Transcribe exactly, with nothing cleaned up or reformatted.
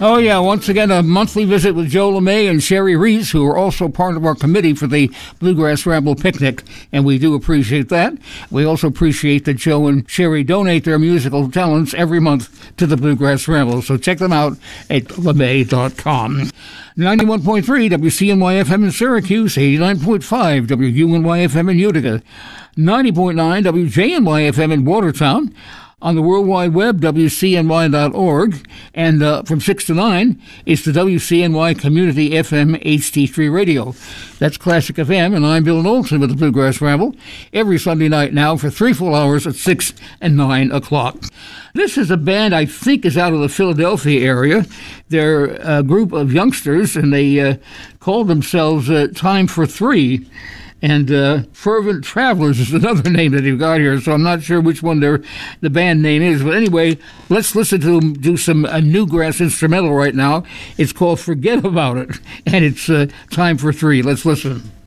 Oh, yeah. Once again, a monthly visit with Joe LeMay and Sherry Reese, who are also part of our committee for the Bluegrass Ramble Picnic, and we do appreciate that. We also appreciate that Joe and Sherry donate their musical talents every month to the Bluegrass Ramble, so check them out at lemay dot com. ninety-one point three W C N Y F M in Syracuse, eighty-nine point five W U N Y F M in Utica, ninety point nine W J N Y F M in Watertown. On the World Wide Web, W C N Y dot org, and uh, from six to nine, it's the W C N Y Community F M H D three Radio. That's Classic F M, and I'm Bill Knowlton with the Bluegrass Ramble, every Sunday night now for three full hours at six and nine o'clock. This is a band I think is out of the Philadelphia area. They're a group of youngsters, and they uh, call themselves uh, Time for Three. And uh, Fervent Travelers is another name that you've got here, so I'm not sure which one their the band name is. But anyway, let's listen to them do some uh, Newgrass instrumental right now. It's called Forget About It, and it's uh, Time for Three. Let's listen.